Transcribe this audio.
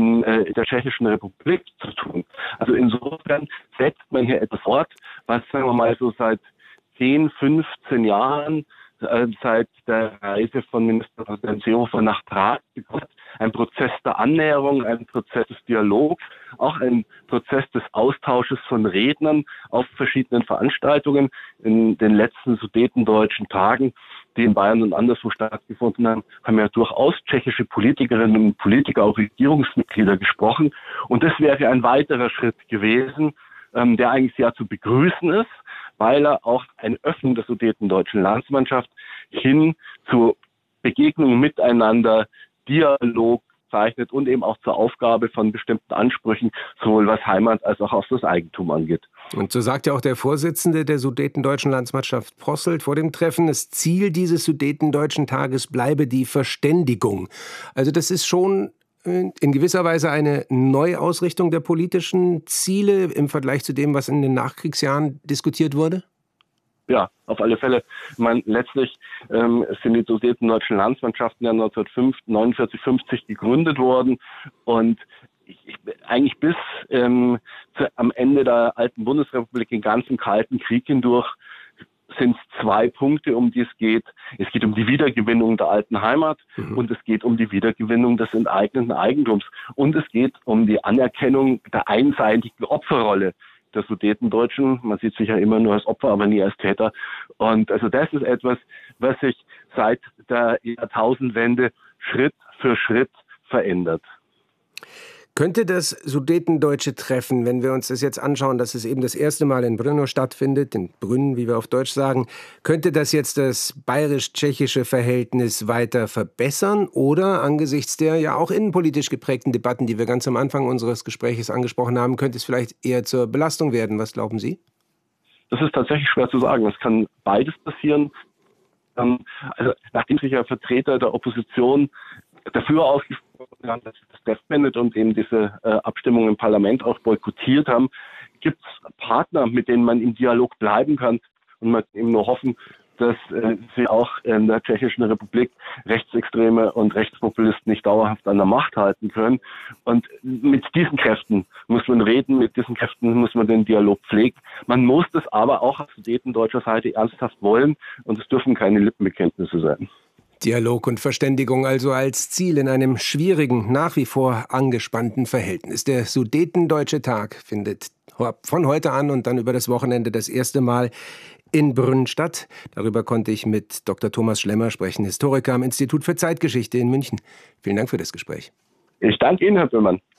in der Tschechischen Republik zu tun. Also insofern setzt man hier etwas fort, was, sagen wir mal, so seit 10, 15 Jahren seit der Reise von Ministerpräsident Seehofer nach Prag begonnen hat. Ein Prozess der Annäherung, ein Prozess des Dialogs, auch ein Prozess des Austausches von Rednern auf verschiedenen Veranstaltungen. In den letzten Sudetendeutschen Tagen, die in Bayern und anderswo stattgefunden haben, haben ja durchaus tschechische Politikerinnen und Politiker, auch Regierungsmitglieder gesprochen. Und das wäre ein weiterer Schritt gewesen, der eigentlich sehr zu begrüßen ist, weil er auch eine Öffnung der sudetendeutschen Landsmannschaft hin zu Begegnungen miteinander, Dialog zeichnet und eben auch zur Aufgabe von bestimmten Ansprüchen, sowohl was Heimat als auch was das Eigentum angeht. Und so sagt ja auch der Vorsitzende der sudetendeutschen Landsmannschaft Posselt vor dem Treffen, das Ziel dieses sudetendeutschen Tages bleibe die Verständigung. Also das ist schon in gewisser Weise eine Neuausrichtung der politischen Ziele im Vergleich zu dem, was in den Nachkriegsjahren diskutiert wurde? Ja, auf alle Fälle. Ich meine, letztlich sind die sudetendeutschen Landsmannschaften ja 1949, 50 gegründet worden und eigentlich bis am Ende der alten Bundesrepublik, den ganzen Kalten Krieg hindurch, sind es 2 Punkte, um die es geht. Es geht um die Wiedergewinnung der alten Heimat und es geht um die Wiedergewinnung des enteigneten Eigentums. Und es geht um die Anerkennung der einseitigen Opferrolle der Sudetendeutschen. Man sieht sich ja immer nur als Opfer, aber nie als Täter. Und also das ist etwas, was sich seit der Jahrtausendwende Schritt für Schritt verändert. Könnte das sudetendeutsche Treffen, wenn wir uns das jetzt anschauen, dass es eben das erste Mal in Brno stattfindet, in Brünn, wie wir auf Deutsch sagen, könnte das jetzt das bayerisch-tschechische Verhältnis weiter verbessern oder angesichts der ja auch innenpolitisch geprägten Debatten, die wir ganz am Anfang unseres Gespräches angesprochen haben, könnte es vielleicht eher zur Belastung werden? Was glauben Sie? Das ist tatsächlich schwer zu sagen. Es kann beides passieren. Also nachdem sich ja Vertreter der Opposition dafür ausgesprochen haben, dass das stattfindet und eben diese Abstimmung im Parlament auch boykottiert haben, gibt es Partner, mit denen man im Dialog bleiben kann. Und man kann eben nur hoffen, dass sie auch in der Tschechischen Republik Rechtsextreme und Rechtspopulisten nicht dauerhaft an der Macht halten können. Und mit diesen Kräften muss man reden, mit diesen Kräften muss man den Dialog pflegen. Man muss das aber auch auf sudetendeutscher Seite ernsthaft wollen und es dürfen keine Lippenbekenntnisse sein. Dialog und Verständigung also als Ziel in einem schwierigen, nach wie vor angespannten Verhältnis. Der Sudetendeutsche Tag findet von heute an und dann über das Wochenende das erste Mal in Brünn statt. Darüber konnte ich mit Dr. Thomas Schlemmer sprechen, Historiker am Institut für Zeitgeschichte in München. Vielen Dank für das Gespräch. Ich danke Ihnen, Herr Böhmann.